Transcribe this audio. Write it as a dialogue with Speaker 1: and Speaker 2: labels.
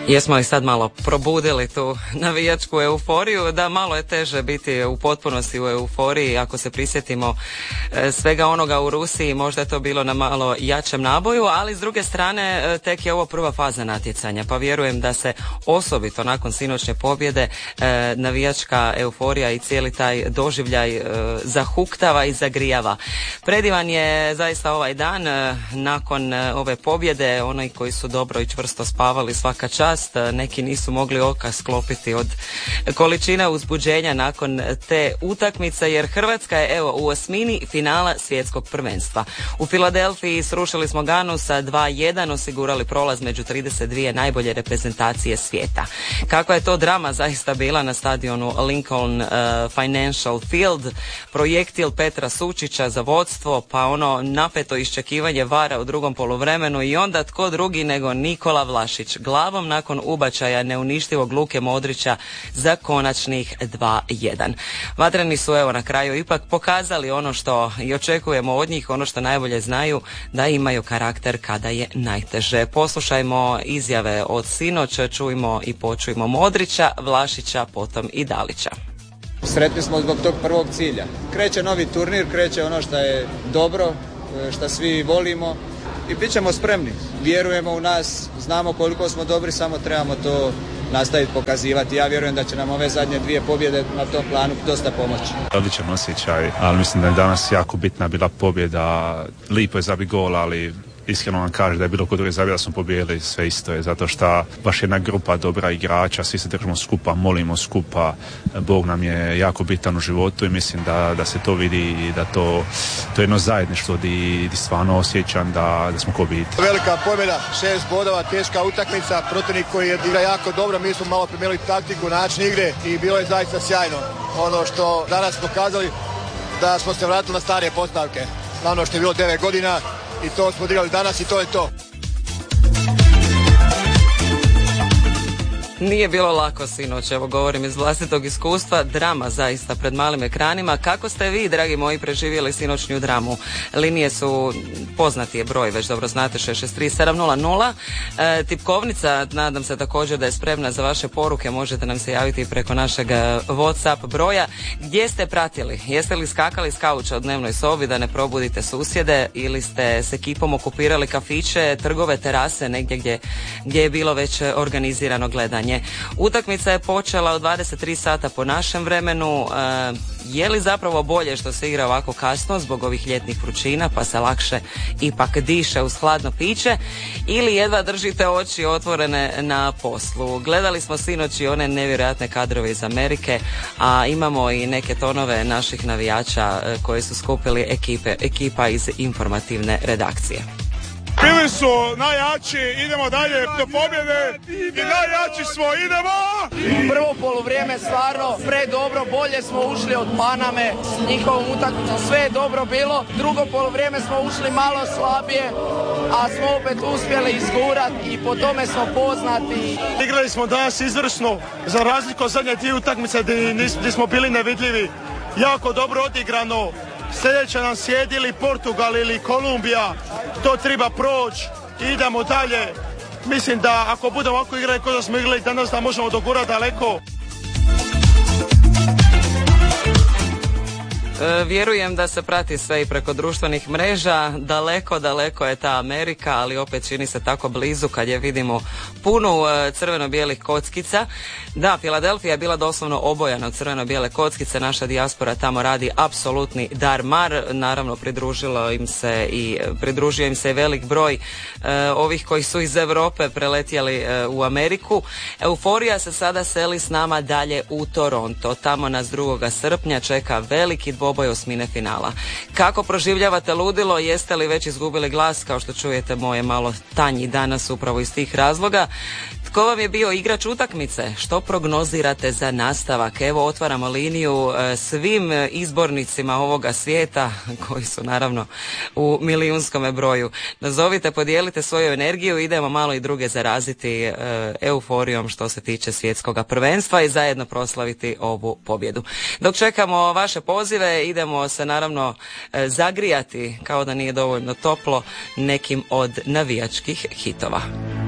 Speaker 1: Jesmo li sad malo probudili tu navijačku euforiju? Da, malo je teže biti u potpunosti u euforiji ako se prisjetimo svega onoga u Rusiji, možda je to bilo na malo jačem naboju, ali s druge strane tek je ovo prva faza natjecanja, pa vjerujem da se osobito nakon sinoćnje pobjede navijačka euforija i cijeli taj doživljaj zahuktava i zagrijava. Predivan je zaista ovaj dan nakon ove pobjede, oni koji su dobro i čvrsto spavali svaka čast, neki nisu mogli oka sklopiti od količine uzbuđenja nakon te utakmice, jer Hrvatska je evo u osmini finala svjetskog prvenstva. U Filadelfiji srušili smo Ganu sa 2-1, osigurali prolaz među 32 najbolje reprezentacije svijeta. Kakva je to drama zaista bila na stadionu Lincoln Financial Field, projektil Petra Sučića za vodstvo, pa ono napeto iščekivanje VAR-a u drugom poluvremenu i onda tko drugi nego Nikola Vlašić glavom nakon ubačaja neuništivog Luke Modrića za konačnih 2-1. Vatreni su evo na kraju ipak pokazali ono što i očekujemo od njih, ono što najbolje znaju, da imaju karakter kada je najteže. Poslušajmo izjave od sinoć, čujmo i počujmo Modrića, Vlašića, potom i Dalića.
Speaker 2: Sretni smo zbog tog prvog cilja. Kreće novi turnir, kreće ono što je dobro, što svi volimo i bit ćemo spremni. Vjerujemo u nas, znamo koliko smo dobri, samo trebamo to nastaviti pokazivati. Ja vjerujem da će nam ove zadnje dvije pobjede na tom planu dosta pomoći.
Speaker 3: Odličan osjećaj, ali mislim da je danas jako bitna bila pobjeda. Lipo je zabiti gol, ali iskreno vam kaže da je bilo kod druge zabije da smo pobijedili, sve isto je, zato što baš jedna grupa dobra igrača, svi se držimo skupa, molimo skupa, Bog nam je jako bitan u životu i mislim da se to vidi i da to je jedno zajedništvo di stvarno osjećam da smo ko biti.
Speaker 4: Velika pobjeda, 6 bodova, teška utakmica, protivnik koji je igra jako dobro, mi smo malo promijenili taktiku, način igre i bilo je zaista sjajno. Ono što danas pokazali da smo se vratili na stare postavke, na ono što je bilo 9 godina, i to smo odigrali danas i to je to.
Speaker 1: Nije bilo lako sinoć, evo govorim iz vlastitog iskustva, drama zaista pred malim ekranima. Kako ste vi, dragi moji, preživjeli sinoćnju dramu? Linije su, poznati je broj, već dobro znate, 663 700. Tipkovnica, nadam se također da je spremna za vaše poruke, možete nam se javiti preko našeg WhatsApp broja. Gdje ste pratili? Jeste li skakali s kauča u dnevnoj sobi da ne probudite susjede ili ste s ekipom okupirali kafiće, trgove, terase, negdje gdje je bilo već organizirano gledanje? Utakmica je počela u 23 sata po našem vremenu. Je li zapravo bolje što se igra ovako kasno zbog ovih ljetnih vrućina pa se lakše ipak diše uz hladno piće, ili jedva držite oči otvorene na poslu? Gledali smo sinoć i one nevjerojatne kadrove iz Amerike, a imamo i neke tonove naših navijača koji su skupili ekipa iz informativne redakcije.
Speaker 5: Bili su najjači, idemo dalje do pobjede i najjači smo, idemo!
Speaker 6: Prvo poluvrijeme stvarno predobro, bolje smo ušli od Paname s njihovom utakmicom, sve je dobro bilo. Drugo poluvrijeme smo ušli malo slabije, a smo opet uspjeli izgurati i po tome smo poznati.
Speaker 5: Igrali smo danas izvrsno, za razliku od zadnje dvije utakmice gdje smo bili nevidljivi. Jako dobro odigrano. Sljedeće nam slijedi ili Portugal ili Kolumbija, to treba proći i idemo dalje. Mislim da ako budemo ovako igrali kao da smo igrali danas, da možemo dogurati daleko.
Speaker 1: Vjerujem da se prati sve i preko društvenih mreža. Daleko je ta Amerika, ali opet čini se tako blizu kad je vidimo punu crveno-bijelih kockica. Da, Filadelfija je bila doslovno obojana od crveno-bijele kockice. Naša dijaspora tamo radi apsolutni dar-mar. Naravno, pridružio im se velik broj ovih koji su iz Europe preletjeli u Ameriku. Euforija se sada seli s nama dalje u Toronto. Tamo nas 2. srpnja čeka veliki dvoboj osmine finala. Kako proživljavate ludilo? Jeste li već izgubili glas? Kao što čujete, moje malo tanji danas upravo iz tih razloga. Tko vam je bio igrač utakmice? Što prognozirate za nastavak? Evo, otvaramo liniju svim izbornicima ovoga svijeta, koji su naravno u milijunskome broju. Nazovite, podijelite svoju energiju, idemo malo i druge zaraziti euforijom što se tiče svjetskoga prvenstva i zajedno proslaviti ovu pobjedu. Dok čekamo vaše pozive, idemo se naravno zagrijati, kao da nije dovoljno toplo, nekim od navijačkih hitova.